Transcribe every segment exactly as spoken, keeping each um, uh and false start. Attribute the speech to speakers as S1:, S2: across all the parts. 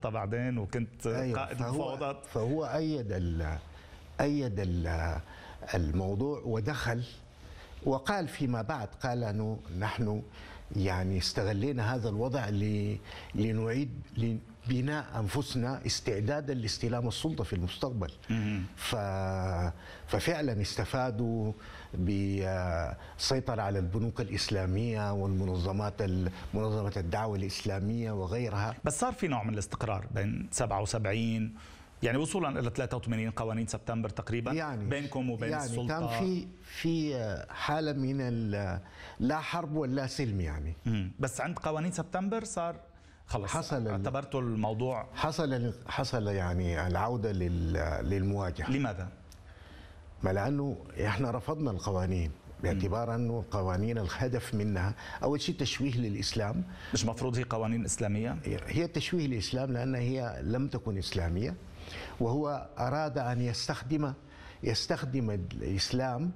S1: بعدين وكنت
S2: أيوة.
S1: قائد
S2: فهو
S1: المفاوضات.
S2: فهو أيد ال أيد ال الموضوع ودخل وقال فيما بعد، قال أنه نحن يعني استغلينا هذا الوضع لنعيد بناء أنفسنا استعدادا لاستلام السلطة في المستقبل. ف... ففعلا استفادوا بالسيطرة على البنوك الإسلامية والمنظمات منظمة الدعوة الإسلامية وغيرها.
S1: بس صار في نوع من الاستقرار بين سبعة وسبعين يعني وصولا الى ثلاثة وثمانين قوانين سبتمبر تقريبا يعني بينكم وبين
S2: يعني
S1: السلطه.
S2: كان في في حاله من لا حرب ولا سلم يعني.
S1: مم. بس عند قوانين سبتمبر صار خلص
S2: حصل
S1: اعتبرتوا الموضوع
S2: حصل حصل يعني العوده للمواجهه.
S1: لماذا؟
S2: ما لانه احنا رفضنا القوانين باعتبار انه القوانين الهدف منها اول شيء تشويه للاسلام.
S1: مش مفروض هي قوانين اسلاميه؟
S2: هي تشويه للاسلام لانها هي لم تكن اسلاميه، وهو اراد ان يستخدم يستخدم الاسلام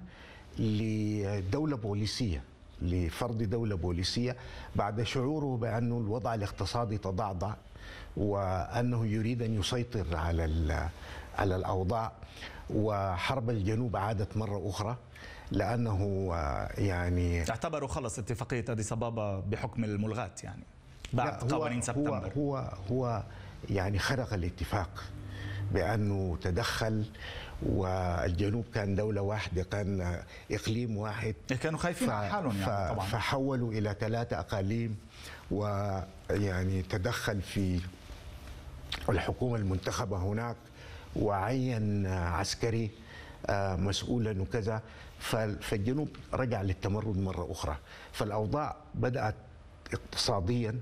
S2: لدوله بوليسيه، لفرض دولة بوليسية بعد شعوره بأن الوضع الاقتصادي تضعضع وأنه يريد أن يسيطر على على الأوضاع، وحرب الجنوب عادت مرة أخرى لأنه يعني
S1: اعتبروا خلص اتفاقية أديس أبابا بحكم الملغاة يعني بعد قوانين سبتمبر.
S2: هو هو هو يعني خرق الاتفاق بأنه تدخل، والجنوب كان دولة واحدة، كان إقليم واحد،
S1: كانوا خايفين على حالهم يعني طبعا.
S2: فحولوا إلى ثلاثة أقاليم، ويعني تدخل في الحكومة المنتخبة هناك وعين عسكري مسؤولا وكذا، فالجنوب رجع للتمرد مرة أخرى. فالأوضاع بدأت اقتصاديا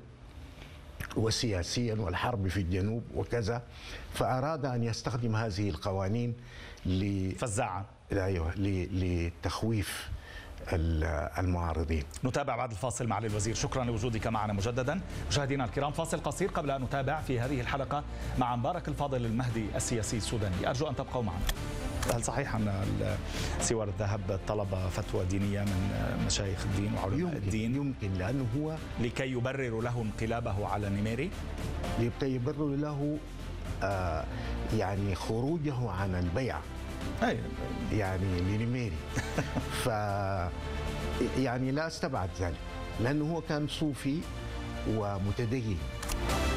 S2: وسياسيا والحرب في الجنوب وكذا، فأراد أن يستخدم هذه القوانين ل
S1: فزاعة
S2: ايوه لتخويف المعارضين.
S1: نتابع بعد الفاصل معالي الوزير، شكرا لوجودك معنا مجددا. مشاهدينا الكرام، فاصل قصير قبل أن نتابع في هذه الحلقة مع مبارك الفاضل المهدي السياسي السوداني. أرجو أن تبقوا معنا. هل صحيح أن سوار الذهب طلب فتوى دينية من مشايخ الدين وعلماء
S2: يمكن
S1: الدين؟
S2: يمكن لأنه هو
S1: لكي يبرر له انقلابه على النميري؟
S2: لكي يبرر له آه يعني خروجه عن البيعة
S1: أي.
S2: يعني لنميري. ف يعني لا استبعد ذلك لأنه هو كان صوفي ومتدين.